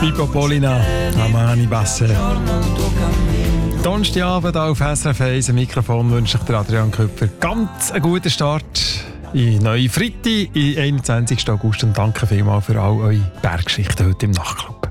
Pippo Polina, Amani Basse. Donnerstagabend auf SRF 1 am Mikrofon wünsche ich dir Adrian Küpper ganz einen guten Start in neue Freitag, am 21. August und danke vielmals für all eure Berggeschichten heute im Nachtclub.